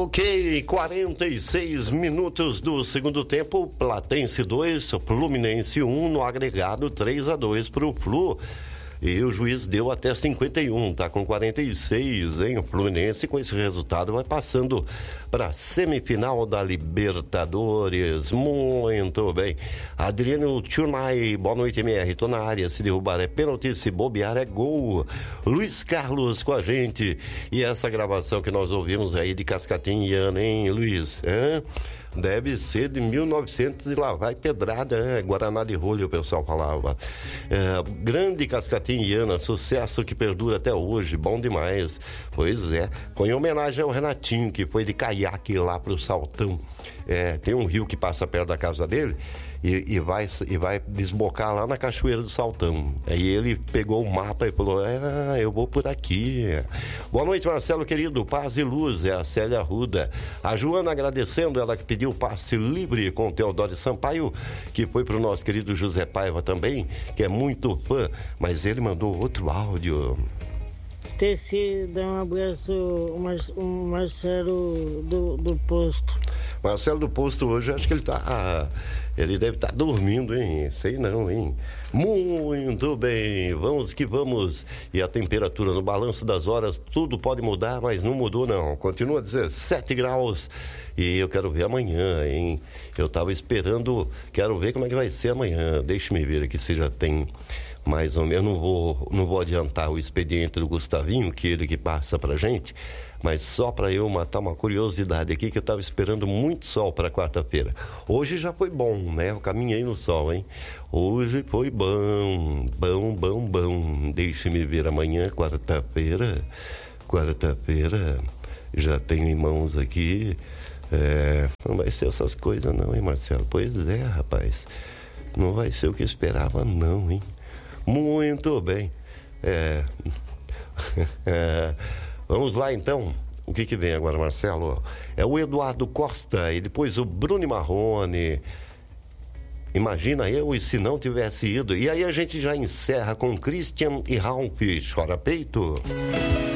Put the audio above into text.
Ok, 46 minutos do segundo tempo, Platense 2, Fluminense 1, no agregado 3-2 para o Flu. E o juiz deu até 51, tá com 46, hein? O Fluminense, com esse resultado, vai passando para a semifinal da Libertadores. Muito bem. Adriano Tchurnay, boa noite, MR. Tô na área, se derrubar é pênalti, se bobear é gol. Luiz Carlos com a gente. E essa gravação que nós ouvimos aí de Cascatinhana, hein, Luiz? Deve ser de 1900 e lá vai pedrada, né? Guaraná de rolho, o pessoal falava. Grande Cascatinhana, sucesso que perdura até hoje, bom demais. Pois é, foi em homenagem ao Renatinho, que foi de caiaque lá pro Saltão. Tem um rio que passa perto da casa dele e vai desbocar lá na Cachoeira do Saltão. Aí ele pegou o mapa e falou, eu vou por aqui. Boa noite, Marcelo querido, paz e luz, é a Célia Arruda. A Joana agradecendo, ela que pediu passe livre com o Teodoro Sampaio, que foi pro nosso querido José Paiva também, que é muito fã, mas ele mandou outro áudio. Teci, dá um abraço, o Marcelo do Posto. Marcelo do Posto hoje, acho que ele deve estar dormindo, hein? Sei não, hein? Muito bem, vamos que vamos. E a temperatura no balanço das horas, tudo pode mudar, mas não mudou não. Continua 17 graus. E eu quero ver amanhã, hein? Eu tava esperando, quero ver como é que vai ser amanhã. Deixa-me ver aqui se já tem mais ou menos. Não vou adiantar o expediente do Gustavinho, que ele que passa pra gente, mas só para eu matar uma curiosidade aqui, que eu estava esperando muito sol para quarta-feira. Hoje já foi bom, né? Eu caminhei no sol, hein? Hoje foi bom. Deixe-me ver amanhã, quarta-feira, já tenho em mãos aqui. Não vai ser essas coisas não, hein, Marcelo? Pois é, rapaz. Não vai ser o que eu esperava não, hein? Muito bem. Vamos lá então. O que vem agora, Marcelo? É o Eduardo Costa e depois o Bruno Marrone. Imagina eu e se não tivesse ido. E aí a gente já encerra com Christian e Ralph. Chora peito.